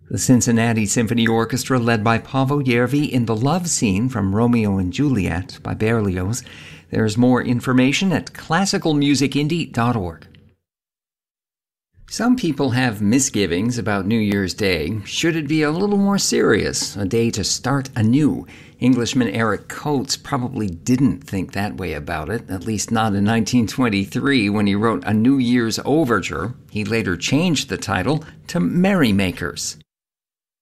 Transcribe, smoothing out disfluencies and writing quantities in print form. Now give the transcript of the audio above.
The Cincinnati Symphony Orchestra, led by Paavo Järvi, in the love scene from Romeo and Juliet by Berlioz. There's more information at classicalmusicindie.org. Some people have misgivings about New Year's Day. Should it be a little more serious, a day to start anew? Englishman Eric Coates probably didn't think that way about it, at least not in 1923 when he wrote A New Year's Overture. He later changed the title to Merrymakers.